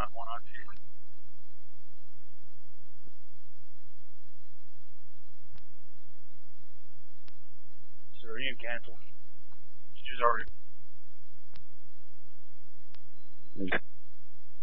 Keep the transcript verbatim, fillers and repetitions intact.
have one on two. So you can cancel. She's already.